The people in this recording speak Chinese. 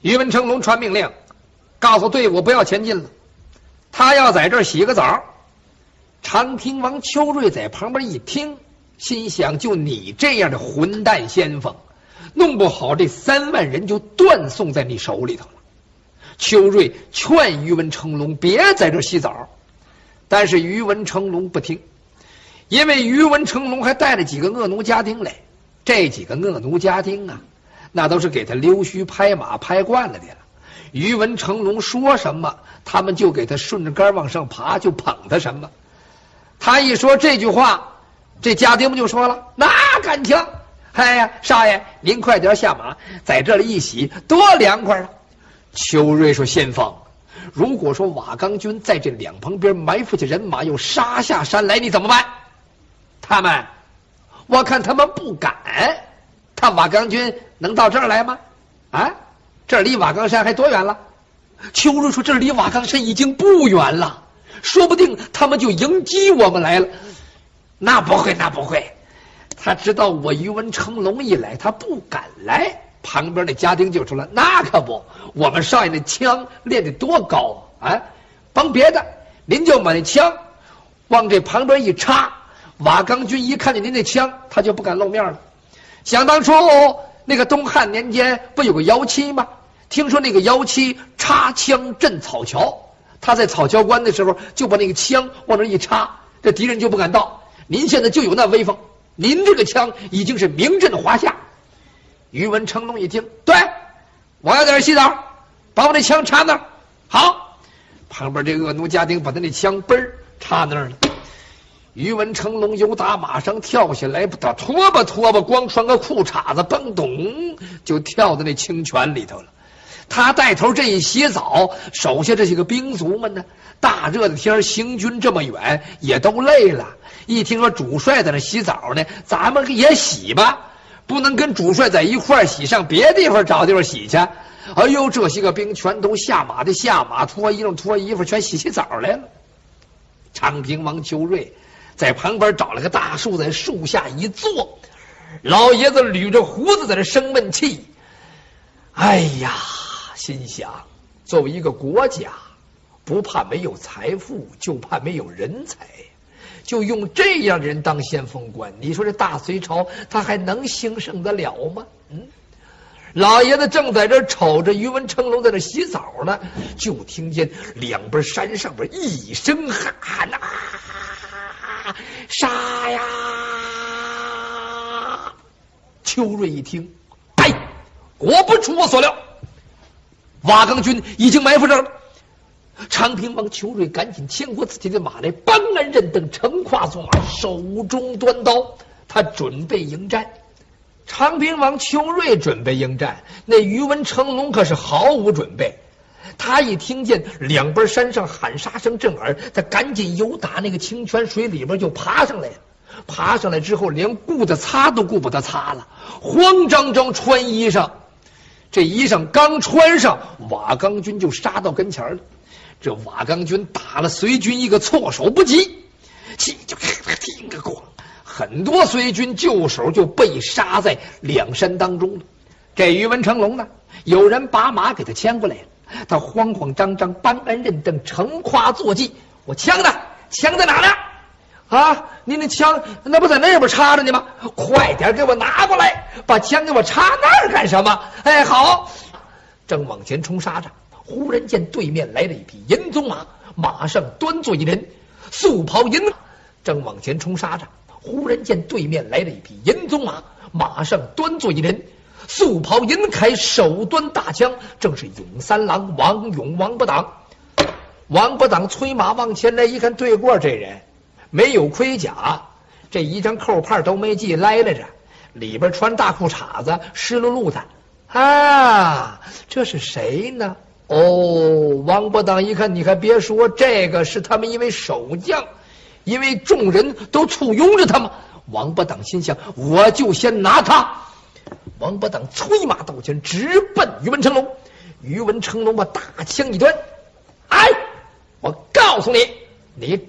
宇文成龙传命令，告诉队伍不要前进了，他要在这儿洗个澡。长平王邱瑞在旁边一听，心想：就你这样的混蛋先锋，弄不好这3万人就断送在你手里头了。邱瑞劝宇文成龙别在这儿洗澡，但是宇文成龙不听，因为宇文成龙还带了几个恶奴家丁来。这几个恶奴家丁啊，那都是给他溜须拍马拍惯了的了。宇文成龙说什么，他们就给他顺着杆往上爬，就捧他什么。他一说这句话，这家丁们就说了：“那感情，哎呀，少爷您快点下马，在这里一洗多凉快啊！”邱瑞说：“先锋，如果说瓦岗军在这两旁边埋伏起人马，又杀下山来，你怎么办？”他们，我看他们不敢。他瓦岗军能到这儿来吗？啊，这离瓦岗山还多远了？邱瑞说：“这离瓦岗山已经不远了，说不定他们就迎击我们来了。”那不会，那不会。他知道我宇文成龙一来，他不敢来。旁边的家丁就说了：“那可不，我们少爷那枪练得多高啊！甭别的，您就把那枪往这旁边一插，瓦岗军一看见您那枪，他就不敢露面了。想当初那个东汉年间不有个姚七吗？听说那个姚七插枪镇草桥，他在草桥关的时候就把那个枪往那一插，这敌人就不敢到。您现在就有那威风，您这个枪已经是名震华夏。”宇文成龙一听，对，我要在这洗澡，把我那枪插那儿。好，旁边这恶奴家丁把他那枪嘣儿插那儿了。宇文成龙由打马上跳下来，他拖吧，光穿个裤衩子，嘣咚就跳到那清泉里头了。他带头这一洗澡，手下这些个兵卒们呢，大热的天行军这么远，也都累了。一听说主帅在那洗澡呢，咱们也洗吧。不能跟主帅在一块儿洗，上别地方找地方洗去。哎呦，这些个兵全都下马的下马，脱衣服，全洗起澡来了。长平王邱瑞在旁边找了个大树，在树下一坐，老爷子捋着胡子在这生闷气。哎呀，心想，作为一个国家，不怕没有财富，就怕没有人才。就用这样的人当先锋官，你说这大隋朝他还能兴盛得了吗？老爷子正在这瞅着宇文成龙在这洗澡呢，就听见两边山上边一声喊呐：“杀呀！”邱瑞一听，哎，果不出我所料，瓦岗军已经埋伏这儿了。长平王邱瑞赶紧牵过自己的马来，帮安任等乘跨坐马，手中端刀，他准备迎战。长平王邱瑞准备迎战，那宇文成龙可是毫无准备。他一听见两边山上喊杀声震耳，他赶紧由打那个清泉水里边就爬上来了。爬上来之后，连顾得擦都顾不得擦了，慌张张穿衣裳。这衣裳刚穿上，瓦岗军就杀到跟前了。这瓦岗军打了隋军一个措手不及，气就听个咣，很多隋军就手就被杀在两山当中了。这宇文成龙呢，有人把马给他牵过来了，他慌慌张张帮安任等乘跨坐骑。我枪呢？枪在哪呢？啊，您那枪那不在那边插着呢吗？快点给我拿过来，把枪给我插那儿干什么？哎，好，正往前冲杀着。忽然见对面来了一匹银鬃马，马上端坐一人，素袍银。正往前冲杀着，忽然见对面来了一匹银鬃马，马上端坐一人，素袍银铠，手端大枪，正是永三郎王勇王八党。王八党催马往前来，一看对过这人没有盔甲，这一张扣帕都没系，来着，里边穿大裤衩子，湿漉漉的。啊，这是谁呢？哦，王八党一看，你还别说，这个是他们一位守将，因为众人都簇拥着他们。王八党心想，我就先拿他。王八党催马到前，直奔宇文成龙。宇文成龙把大枪一端，哎，我告诉你，你